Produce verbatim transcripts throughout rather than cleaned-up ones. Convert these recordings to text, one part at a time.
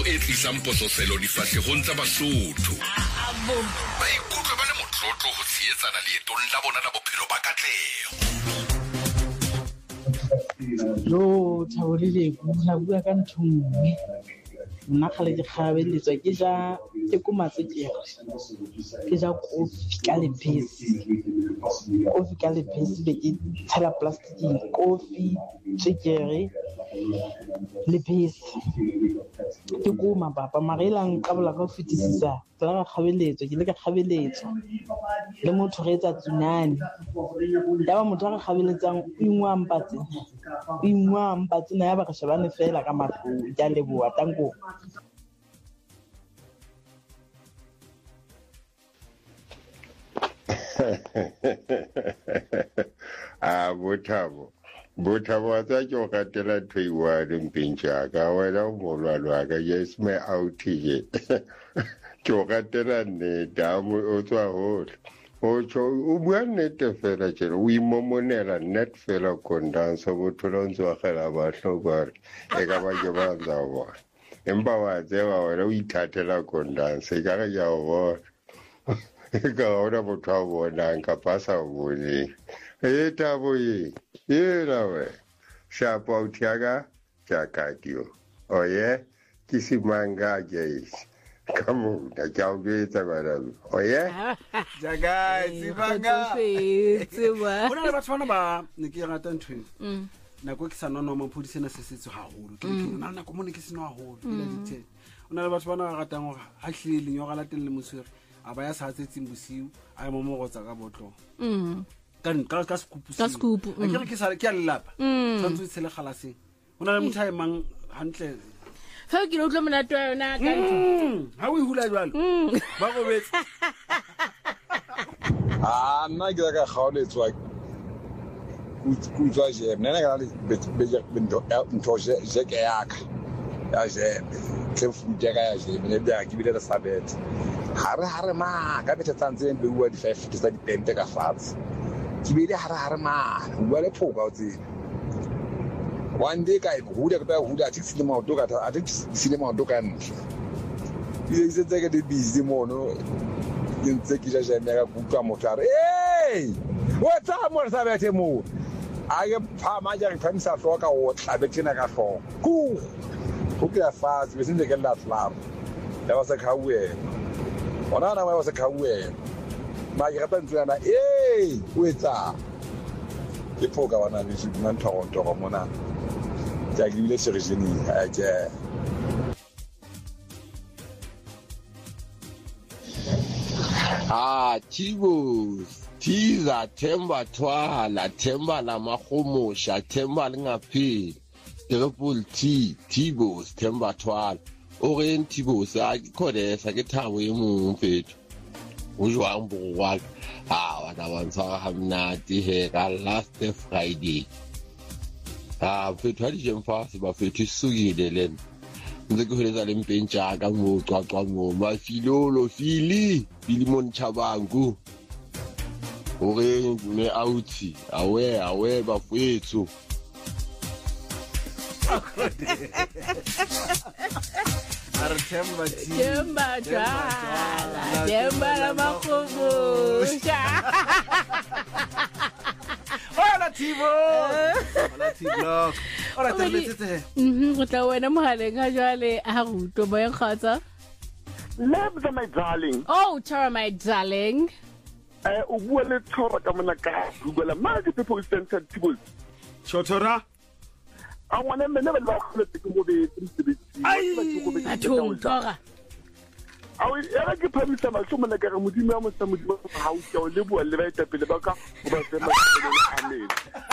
e tlisang pososelo difahlehong tsa Basotho ba ikutlwa ba le motlotlo ho tsheetsana leetong la bona la bophelo ba katleho. Lo thabolile bula bua ka ntho nngwe nna kgale ke kgabeletswa ke ja ke komatse ke ke ja kofi ka lepesi kofi ka lepesi be ke tshela plastic kofi tswekere lepesi ke kuma papa marelang qabola ka fetisisa ke la kgabeletswa ke le ka kgabeletswa le motho re etsa tsunami ya ba motho a kgabeletsang o ingwa mpatse o ingwa mpatse na ya ba ka shebane fela ka matlo ya leboa tango. Ah, Bothabo. Bothabo a tsa ke o gatela thweiwa dimpeng ka wena o molwalwa ka yes me out here. Ke o gatela nnete a mo o tswa hohle. O tsho o bua nnete fela tjena o imomonela net fela kondansa botho la ntse wa gela ba hlokwa e ka ba ke ba ntsa bona. Empa wa tseba wena o ithatela kondansa e ka ga ya o bona. Ka ora botho a bona nka pasa bone. E Thabo ye ye la we shapa utiaga jakatio oye kisimanga guys come on da jawbeta bana oye jaga sibanga ona le batho bana ba ne ke rata ntwe mm na go ke sa nona mo phodisena se setso haholo ke ke nna na go mone ke seno haholo ila dithe ona le batho bana ba ratang go ha hlile nyo ga latelle moswere a ba ya sa tsetseng bosiu a mo mo go tsa ka botlo mm kan ka ka skupu ka skupu a ke ke sa ke a lelapa tsantse tshele galaseng ona le motho a emang hantle fa ke lo tlo mona twa yona ka ntho ha o hula jwalo ba go betse ah nna ke ka kgaoletswa ku tswa je nna ga le beje bento ntho je je ke yaka ya je ke fuja ga ya je ne bya ke bile la sabet hare hare ma ka betsa tsantse be bua di five tsa di pente ka fatshe ke bile hare hare ma bua le phoka o tse one day ka huda ka huda a tsile mo to ka a tsile mo to ka ntle ile se tseke di busy mono ke ntse ke ja ja mega butwa motare hey what's up mo sa bete mo a ke pha ma ja ke phamisa hloka o tlabetsena ka hlo ku ho ke fast be sentse ke la tlap ya ba sa khawe ona na ba sa khawe ma ke rata ntsana eh o etsa ke phoka wana le shipman thonto go mona ja ke ile sergeni a ke ah Tibos Tiza Themba Twala Themba la Mahomosha Themba lingaphili Triple T Tibos Themba Twala o reng Tibos a khodesa ke Thabo e mong fethu o jwang bo wa ah wa ba ntsa hamnati he ka last Friday ah fethu a di jeng fa se ba fethu sugile len ntse ke holetsa le mpeng tja ka mo qwaqwa mo ma filolo fili fili mon chabangu o reng me outi awe awe ba fethu Arthemba T Themba Twala Themba la Mahomosha hola Tibo hola Tiblock hola Tebetsetse mhm go tla wena mohaleng ga jwale a go to ba yang khatsa love my darling oh Tara my darling eh o bua le Tshora ka mona ka Google ma ke people center Tibo Chotora I want them never lock the go be three a thong Tshora a o era ke phamisa ma tlo mona ka re modimo ya mo sa modimo ha o tlo le bua le ba eta pele ba ka o ba se ma le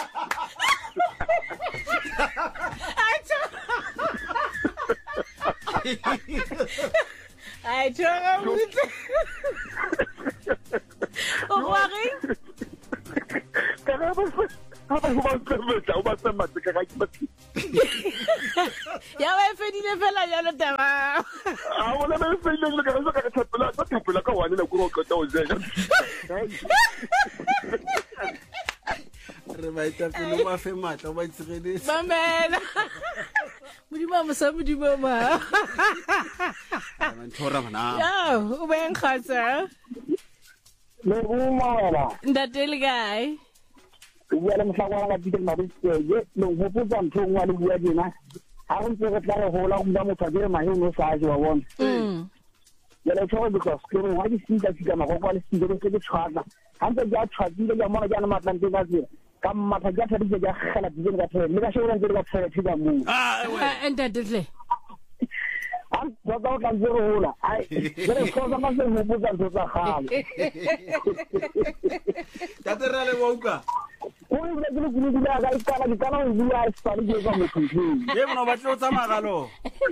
ai Tshora mutse o wari ka ra ba ha ba ba tsebetsa o ba tsema ka ga ke ba ya wa fedile fela ya lo taba a wala ba fedile le ka ga ka thapela ka thapela ka wane na go go ka o zega re ba eta pele ba fe matla ba itshegedisa mamela modimo sa modimo ma Thora mana. yo o beng khatsa le bumala ndatele guy ya le mhlakwana ka diteng mabitse ye lo bopotsa ntho ngwa le bua dina ha re ntse re tla re hola go mba motho dire mahemo sa a jwa bona mm ya le tsho because ke re wa di sika sika ma go kwa le sika ke ke tshwatla ha ntse ja tshwatile ja mona ja na matlanteng ka tsela ka mmatha ja thadi ja gela di ka tsela le ka shebela ntse ka tsela thiba mo Ah, we. ndatele am ba ba ka zero hola ai re so ba se mo botsa ntho tsa gale Taterale boka. o ile ke le ke le ga ikala di kana o bua a tsale ke ka mo tshweng Ye bona ba tlo tsamaya galo.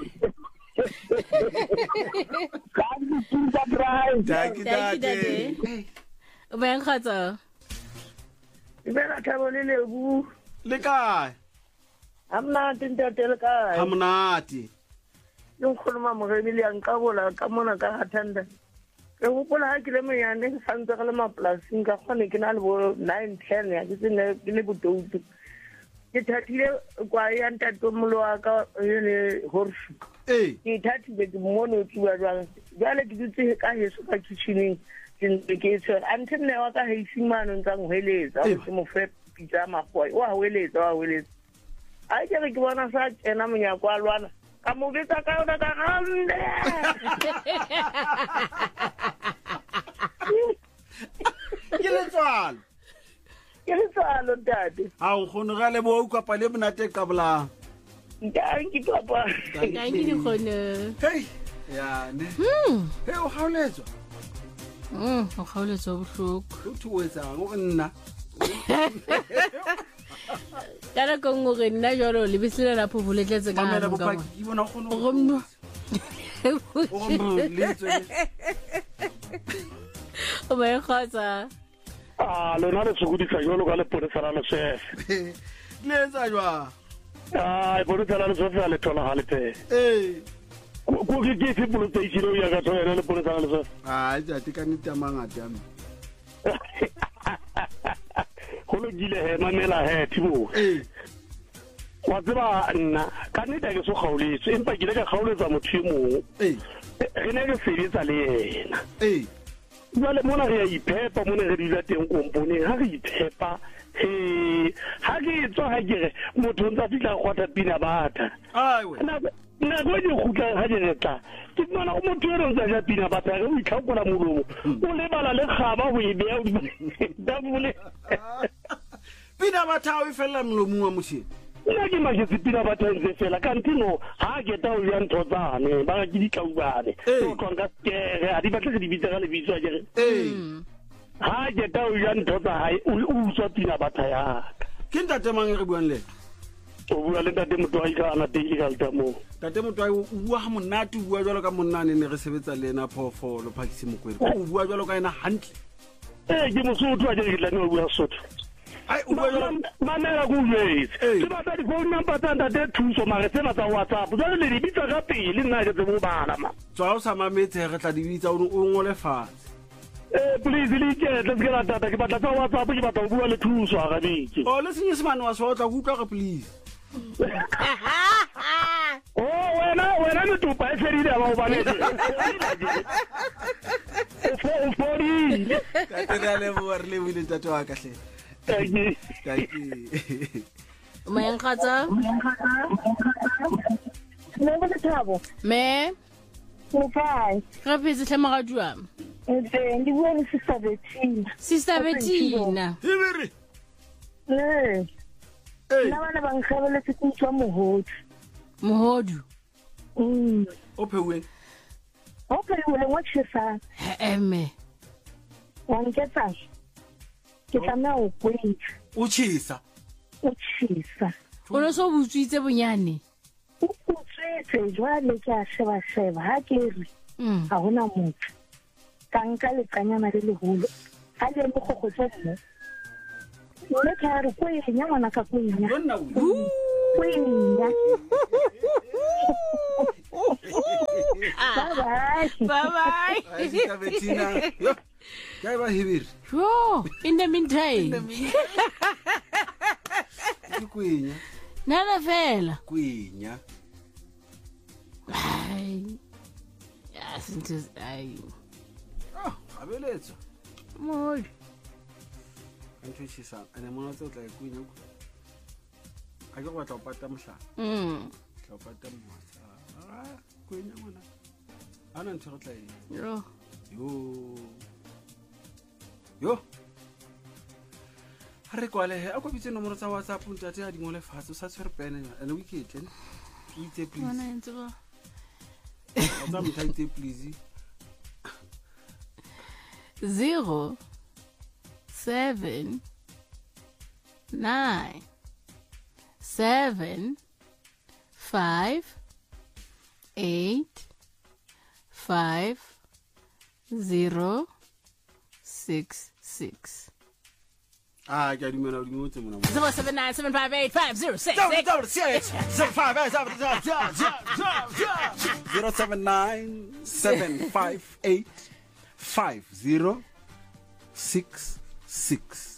ka di tsa drive Daki Daki, daki. o beng khatsa ibela thabo le lebu Le kae? amna tintatele ka Ha monate. yo khuluma mo re le yang ka bola ka mona ka hathanda ke gopola ha ke le moyane ke santse ga le maplasing ka gone ke na le bo nine ten ya ke tsene ke le botoutu ke thatile kwa ya ntato molo wa ka yene horshu Eh. ke thatile ke mmono tsuwa jwang jale ke ditse ka heso ka kitchening ke ntse ke tsho ante nne wa ka heisimano ntsang hweletsa ke mo fe pitsa magoy wa hweletsa wa hweletsa ai ke re ke bona sa tsena monyako a lwana ka mo betsa ka yona ka gambe Ke le tswalo. ke le tsalo tate Ha o khone ga le bo ka pale monate ka bla. ntanki papa danki di khone Hey. Ya ne. mm Hey o hauletswa. mm o khawletsa bohloko O thuwetsa go nna. kana ko ngore nna jalo le bisela la phofu le tletse ka Mamela hare ka bopaki ke bona khone. go mno O go le tswe. o beng khatsa ah lona le tsukudisa jolo ka le polisa la lesefe Le etsa jwa. ah polisa la lesefe a le thola ha le pe Eh. ko ke ke se polisa e tsiro ya ka thola le polisa la lesefe Ah, ja te ka nita mangata ya me. go lo gile he mamela he thibo Eh. wa tseba nna ka nnete ke so gaoletse empa ke le ka gaoletsa motho e mongwe Eh. re ne re sebetsa le yena Eh. jale mona re ya iphepa mone re dula teng komponeng ha re iphepa he ha ke tswa ha ke re motho ntse a fitla kgwata pina batha Ai we. nako e dikgutlang ga ke retla ke bona o motho e re ntse a ja pina batha re o itlhakola molomo o lebala le kgaba go e beya dabole Pina batha o fela mlomong wa moshi. nna ke maketse pina batha ntse fela kante no ha ke ta o ya ntho tsane ba ke di tlaubane o tlong ka skere a di batla ke di bitsa ga le bitso a kere Eh. ha ke ta o ya ntho tsa hae o utswa pina batha ya ka Ke ntate mang re buang le? o bua le ntate motho a ikana teng ka leta moo Tate motho a o bua ha monate o bua jwalo ka monnane ne re sebetsa le ena phofolo phakisi mokwere. O bua jwalo ka ena hantle. ee ke mosotho a kere ke tlane o bua sotho Ai o bua jwalo. mamela ko jwetse Ee. ke batla di-phone number tsa ntate thuso mare tsena tsa whatsapp jale le di bitsa ka pele nna ke tsebo bala ma Tswa o sa mametse re tla di bitsa o o ngole fatshe. ee please le iketle se ke la tata ke batla tsa whatsapp ke batla go bua le thuso a gabeke O le senyesemane wa so o tla go utlwa ga please. o wena wena metupa e fedile a ba o banetse o fodile Tate re a leboha re lebohile tate wa ka hle. Tate. o beng khatsa Ne go le thabo. me Ke kae? re phetse hle magadua Ntse ndi bua le Sister Bettina. sister Bettina Hibere. Eh. Eh. Na bana ba nkgabele se ke tswa mohodu. mohodu Mm. O pheuwe. O ka le ngwa tshesa. eme Wa nketsa. Ke tsamaya o kwetsa. O tshisa. O tshisa. o no so butswitse bonyane O tswetse jwale ke a sheba sheba ha ke re mm ha hona motho. Ka nka le kanyana le leholo. Ha le mo gogotse mo. Le ka re ko e nya ngwana ka ko nya. Go nna o. Ko e nya. Bye bye. bye bye Ai Sister Bettina. Yo. Kai ba hibere. yo in the meantime Ke kwenya. nana fela Kwenya. ai ya sentse ai ah abeletsa mo ntho e tshisa ene mona tse o tla ikunya go a ke go batla o pata mohla mm tla o pata mohla ah kunya mona ana ntho go tla e yo yo yo re kwale he a go bitse nomoro tsa WhatsApp ntate a dingole fatso sa tshwere pene ene o iketle ite please bona ntse ba tsa mthaite please zero seven nine seven five eight five zero six six. ah ke a dumela o dimotse mona zero seven nine seven five eight five zero six six. zero seven nine seven five eight five zero six six.